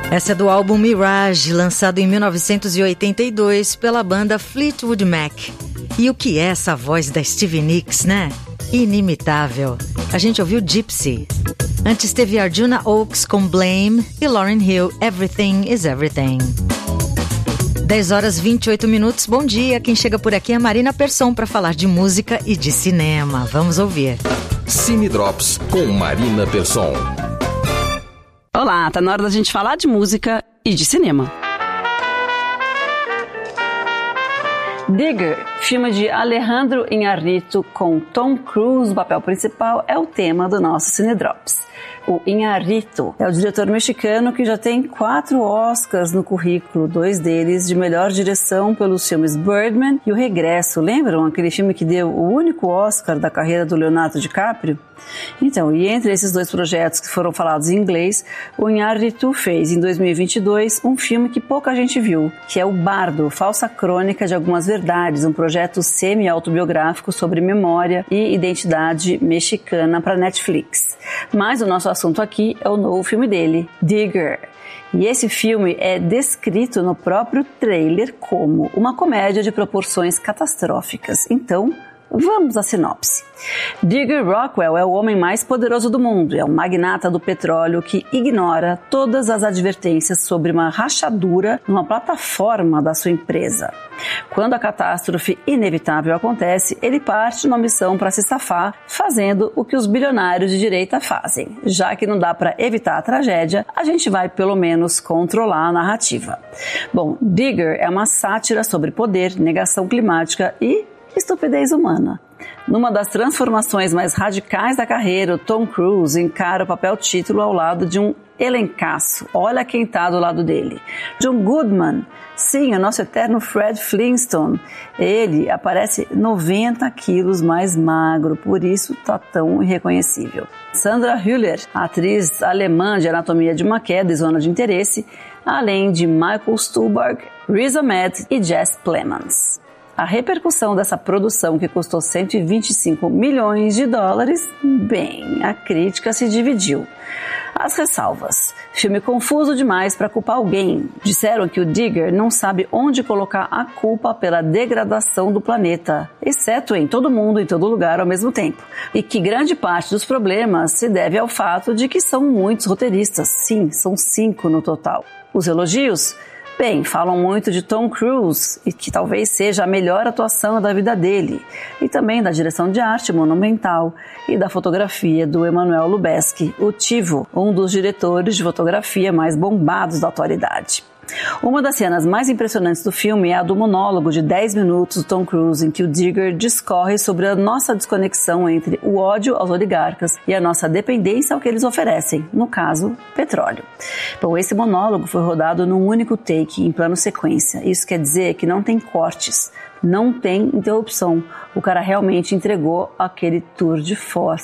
Essa é do álbum Mirage, lançado em 1982 pela banda Fleetwood Mac. E o que é essa voz da Stevie Nicks, né? Inimitável. A gente ouviu Gypsy. Antes teve Arjuna Oaks com Blame e Lauryn Hill, Everything is Everything. 10 horas 28 minutos, bom dia. Quem chega por aqui é Marina Persson para falar de música e de cinema. Vamos ouvir. Cine Drops com Marina Persson. Olá, tá na hora da gente falar de música e de cinema. Digger, filme de Alejandro Iñárritu com Tom Cruise no papel principal, é o tema do nosso Cine Drops. O Iñárritu é o diretor mexicano que já tem 4 Oscars no currículo, 2 deles de melhor direção pelos filmes Birdman e O Regresso. Lembram aquele filme que deu o único Oscar da carreira do Leonardo DiCaprio? Então, e entre esses 2 projetos que foram falados em inglês, o Iñárritu fez em 2022 um filme que pouca gente viu, que é O Bardo, Falsa Crônica de Algumas Verdades, um projeto semi-autobiográfico sobre memória e identidade mexicana para Netflix. Mas o nosso assunto aqui é o novo filme dele, Digger. E esse filme é descrito no próprio trailer como uma comédia de proporções catastróficas. Então, vamos à sinopse. Digger Rockwell é o homem mais poderoso do mundo, é um magnata do petróleo que ignora todas as advertências sobre uma rachadura numa plataforma da sua empresa. Quando a catástrofe inevitável acontece, ele parte numa missão para se safar, fazendo o que os bilionários de direita fazem. Já que não dá para evitar a tragédia, a gente vai pelo menos controlar a narrativa. Bom, Digger é uma sátira sobre poder, negação climática e estupidez humana. Numa das transformações mais radicais da carreira, o Tom Cruise encara o papel título ao lado de um elencaço. Olha quem está do lado dele. John Goodman, sim, o nosso eterno Fred Flintstone. Ele aparece 90 quilos mais magro, por isso está tão irreconhecível. Sandra Hüller, atriz alemã de Anatomia de uma Queda e Zona de Interesse, além de Michael Stuhlbarg, Riz Ahmed e Jess Plemons. A repercussão dessa produção, que custou 125 milhões de dólares, bem, a crítica se dividiu. As ressalvas. Filme confuso demais para culpar alguém. Disseram que o Digger não sabe onde colocar a culpa pela degradação do planeta, exceto em todo mundo, em todo lugar ao mesmo tempo. E que grande parte dos problemas se deve ao fato de que são muitos roteiristas. Sim, são 5 no total. Os elogios? Bem, falam muito de Tom Cruise, e que talvez seja a melhor atuação da vida dele, e também da direção de arte monumental e da fotografia do Emmanuel Lubezki, o Tivo, um dos diretores de fotografia mais bombados da atualidade. Uma das cenas mais impressionantes do filme é a do monólogo de 10 minutos do Tom Cruise, em que o Digger discorre sobre a nossa desconexão entre o ódio aos oligarcas e a nossa dependência ao que eles oferecem, no caso, petróleo. Bom, esse monólogo foi rodado num único take, em plano sequência. Isso quer dizer que não tem cortes, não tem interrupção. O cara realmente entregou aquele tour de force